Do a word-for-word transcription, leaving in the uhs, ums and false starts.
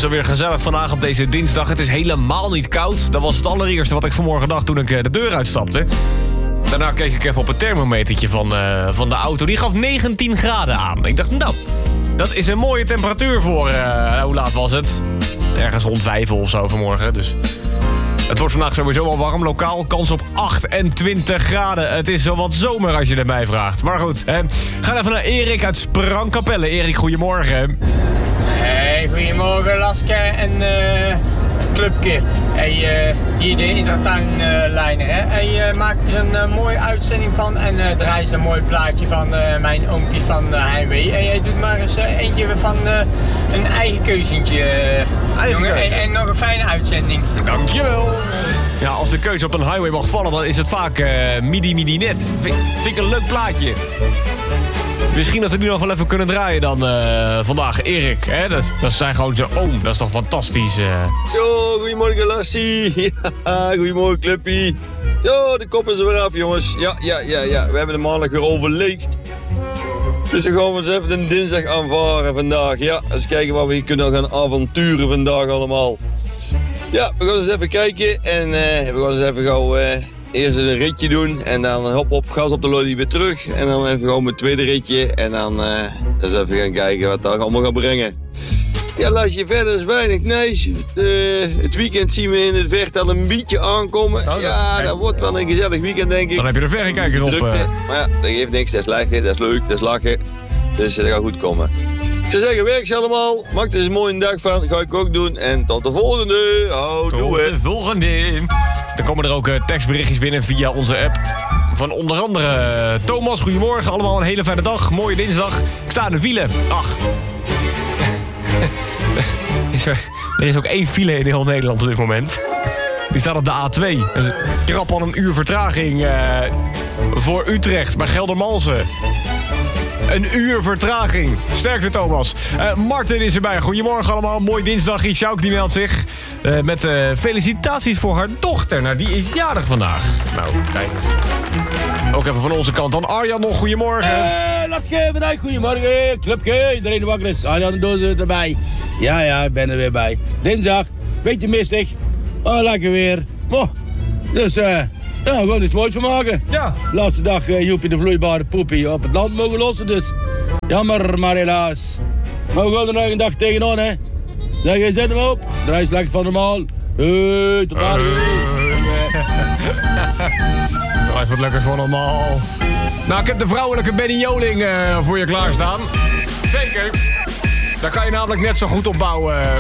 is alweer gezellig vandaag op deze dinsdag. Het is helemaal niet koud. Dat was het allereerste wat ik vanmorgen dacht toen ik de deur uitstapte. Daarna keek ik even op het thermometertje van, uh, van de auto. Die gaf negentien graden aan. Ik dacht, nou, dat is een mooie temperatuur voor... Uh, hoe laat was het? Ergens rond vijf of zo vanmorgen, dus... Het wordt vandaag sowieso al warm. Lokaal kans op achtentwintig graden. Het is zo wat zomer als je het mij vraagt. Maar goed, hè. Ga even naar Erik uit Sprangkapelle. Erik, goedemorgen. Hey, goedemorgen Laske en uh, Clubke. Hey, uh, hier de Intertuinlijner. Uh, hij uh, maakt er een uh, mooie uitzending van en uh, draait een mooi plaatje van uh, mijn oompje van uh, Heimwee. En jij doet maar eens uh, eentje van uh, een eigen keuzentje. Uh, eigen jongen. keuze. En, en nog een fijne uitzending. Dankjewel. Ja, als de keuze op een highway mag vallen, dan is het vaak uh, midi midi net. Vind, vind ik een leuk plaatje. Misschien dat we nu nog wel even kunnen draaien dan uh, vandaag. Erik, hè? Dat, dat zijn gewoon zijn oom. Dat is toch fantastisch. Uh. Zo, goedemorgen Lassie. Ja, goedemorgen Cluppie. Zo, de kop is er weer af, jongens. Ja, ja, ja, ja. We hebben de maandag weer overleefd. Dus dan gaan we eens even een dinsdag aanvaren vandaag. Ja, eens kijken wat we hier kunnen gaan avonturen vandaag allemaal. Ja, we gaan eens even kijken. En uh, we gaan eens even gauw... Uh, Eerst een ritje doen en dan hop op, gas op de lolly weer terug. En dan even gewoon mijn tweede ritje en dan uh, eens even gaan kijken wat dat allemaal gaat brengen. Ja, laat je verder is weinig nice. Uh, het weekend zien we in het verte al een beetje aankomen. Oh, ja, dat wordt wel een gezellig weekend denk ik. Dan heb je de verrekijker op. Drukte, Uh... maar ja, dat geeft niks, dat is lachen, dat is leuk, dat is lachen. Dus uh, dat gaat goed komen. Ik zou zeggen, werk ze allemaal. Maak er eens een mooie dag van, ga ik ook doen. En tot de volgende. Hou, tot doe de volgende. Er komen er ook uh, tekstberichtjes binnen via onze app. Van onder andere uh, Thomas, goedemorgen. Allemaal een hele fijne dag. Mooie dinsdag. Ik sta in de file. Ach. is er, er is ook één file in heel Nederland op dit moment. Die staat op de A twee. Dus krap al een uur vertraging uh, voor Utrecht bij Geldermalsen. Een uur vertraging. Sterkte, Thomas. Uh, Martin is erbij. Goedemorgen allemaal. Mooi dinsdag. Sjouk die meldt zich. Uh, met uh, felicitaties voor haar dochter. Nou, die is jarig vandaag. Nou, kijk eens. Ook even van onze kant dan. Arjan nog. Goedemorgen. Uh, Latske, bedankt. Goedemorgen. Clubke. Iedereen wakker is. Arjan doet het erbij. Ja, ja, ik ben er weer bij. Dinsdag. Beetje mistig. Oh, lekker weer. Oh. Dus, eh... Uh, ja, we gaan er iets moois van maken. Ja. Laatste dag uh, Joepie de vloeibare poepie op het land mogen lossen, dus jammer, maar helaas. Maar we gaan er nog een dag tegenaan, hè. Zeg, je zet hem op. Draai eens lekker van normaal. Hé, tot later. Draai wat lekker van normaal. Nou, ik heb de vrouwelijke Benny Joling uh, voor je klaarstaan. Zeker. Daar kan je namelijk net zo goed op bouwen,